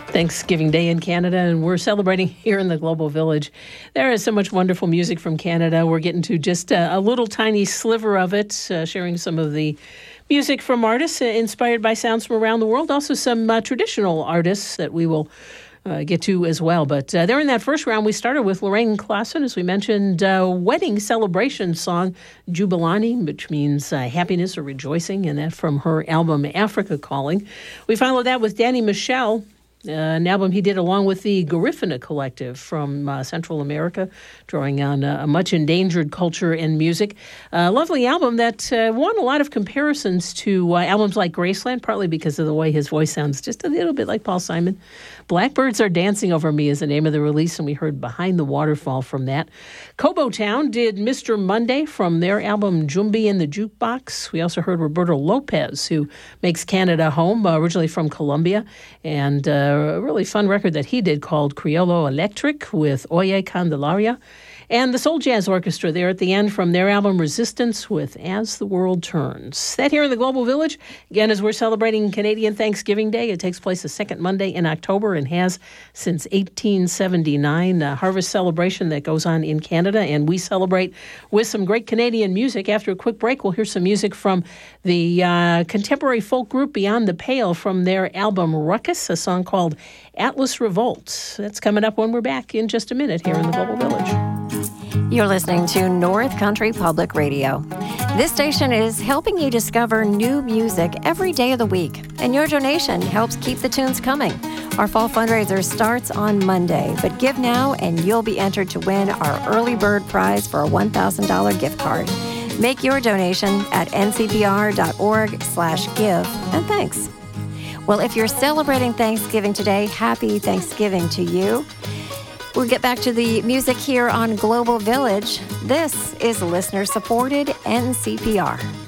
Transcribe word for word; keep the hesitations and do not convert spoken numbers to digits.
Thanksgiving Day in Canada, and we're celebrating here in the Global Village. There is so much wonderful music from Canada. We're getting to just a, a little tiny sliver of it, uh, sharing some of the music from artists uh, inspired by sounds from around the world, also some uh, traditional artists that we will Uh, get to as well. But uh, there in that first round, we started with Lorraine Clausen, as we mentioned, uh, wedding celebration song, Jubilani, which means uh, happiness or rejoicing, and that from her album Africa Calling. We followed that with Danny Michel, Uh, an album he did along with the Garifuna Collective from uh, Central America, drawing on uh, a much endangered culture and music. A uh, lovely album that uh, won a lot of comparisons to uh, albums like Graceland, partly because of the way his voice sounds just a little bit like Paul Simon. Blackbirds Are Dancing Over Me is the name of the release, and we heard Behind the Waterfall from that. Cobo Town did Mister Monday from their album Jumbi in the Jukebox. We also heard Roberto Lopez, who makes Canada home, uh, originally from Colombia, and uh, a really fun record that he did called Criollo Electric with Oye Candelaria. And the Soul Jazz Orchestra there at the end from their album Resistance with As the World Turns. That here in the Global Village, again, as we're celebrating Canadian Thanksgiving Day. It takes place the second Monday in October and has since eighteen seventy-nine. A harvest celebration that goes on in Canada, and we celebrate with some great Canadian music. After a quick break, we'll hear some music from the uh, contemporary folk group Beyond the Pale from their album Ruckus, a song called Atlas Revolt. That's coming up when we're back in just a minute here in the Global Village. You're listening to North Country Public Radio. This station is helping you discover new music every day of the week, and your donation helps keep the tunes coming. Our fall fundraiser starts on Monday, but give now and you'll be entered to win our early bird prize for a one thousand dollars gift card. Make your donation at ncpr.org slash give, and thanks. Well, if you're celebrating Thanksgiving today, happy Thanksgiving to you. We'll get back to the music here on Global Village. This is listener-supported N C P R.